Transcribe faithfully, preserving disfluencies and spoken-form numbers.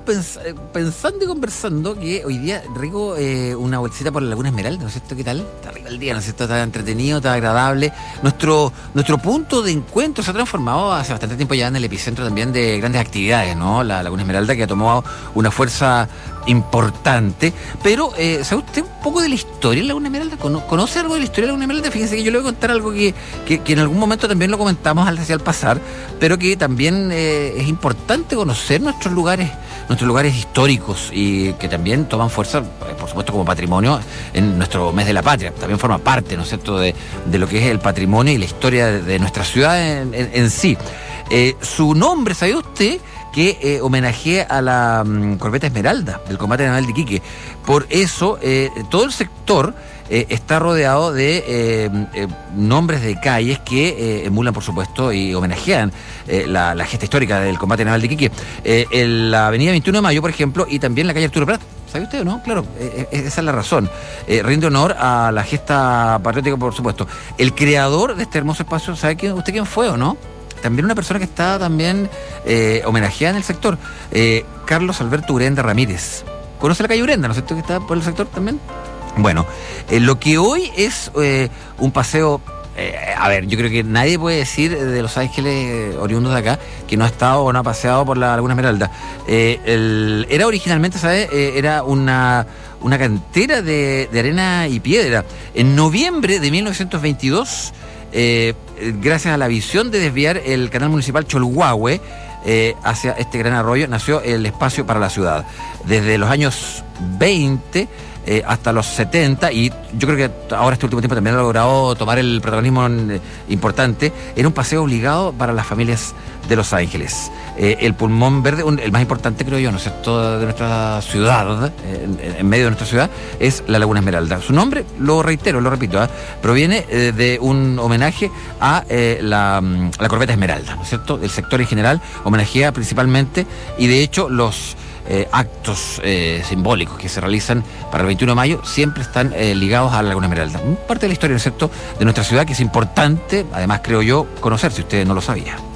pens pensando y conversando que hoy día rico eh, una bolsita por la Laguna Esmeralda, ¿no es cierto? ¿Qué tal? Está rico el día, ¿no es cierto? Está entretenido, está agradable. Nuestro, nuestro punto de encuentro se ha transformado hace bastante tiempo ya en el epicentro también de grandes actividades, ¿no? La Laguna Esmeralda, que ha tomado una fuerza importante. Pero, eh, ¿sabe usted un poco de la historia de la Laguna Esmeralda? ¿Conoce algo de la historia de la Laguna Esmeralda? Fíjense que yo le voy a contar algo que, que, que en algún momento también lo comentamos al, al pasar, pero que también eh, es importante conocer nuestros lugares, nuestros lugares históricos y que también toman fuerza, por supuesto, como patrimonio en nuestro mes de la patria. También forma parte, ¿no es cierto?, de, de lo que es el patrimonio y la historia de, de nuestra ciudad en, en, en sí. Eh, su nombre, ¿sabe usted?, que eh, homenajea a la um, Corbeta Esmeralda del combate naval de Iquique. Por eso, eh, todo el sector eh, está rodeado de eh, eh, nombres de calles que eh, emulan, por supuesto, y homenajean eh, la, la gesta histórica del combate naval de Iquique. Eh, en la avenida veintiuno de mayo, por ejemplo, y también la calle Arturo Prat. ¿Sabe usted o no? Claro, eh, esa es la razón. Eh, rinde honor a la gesta patriótica, por supuesto. El creador de este hermoso espacio, ¿sabe quién, usted quién fue o no? También una persona que está también eh, homenajeada en el sector, eh, Carlos Alberto Urenda Ramírez. ¿Conoce la calle Urenda, no es cierto, que está por el sector también? Bueno, eh, lo que hoy es eh, un paseo, eh, a ver, yo creo que nadie puede decir de Los Ángeles, oriundos de acá, que no ha estado o no ha paseado por la Laguna Esmeralda. Eh, el, era originalmente, ¿sabes? Eh, era una... una cantera de, de arena y piedra. En noviembre de mil novecientos veintidós, eh, gracias a la visión de desviar el canal municipal Cholhuahue eh, hacia este gran arroyo, nació el espacio para la ciudad. Desde los años veinte eh, hasta los setenta, y yo creo que ahora este último tiempo también ha logrado tomar el protagonismo eh, importante, era un paseo obligado para las familias de Los Ángeles. Eh, el pulmón verde, un, el más importante, creo yo, ¿no es cierto?, de nuestra ciudad, eh, en, en medio de nuestra ciudad, es la Laguna Esmeralda. Su nombre, lo reitero, lo repito, ¿eh? proviene eh, de un homenaje a eh, la, la Corbeta Esmeralda, ¿no es cierto? El sector en general homenajea principalmente, y de hecho los eh, actos eh, simbólicos que se realizan para el veintiuno de mayo siempre están eh, ligados a la Laguna Esmeralda. Parte de la historia, ¿no es cierto?, de nuestra ciudad, que es importante, además, creo yo, conocer, si usted no lo sabía.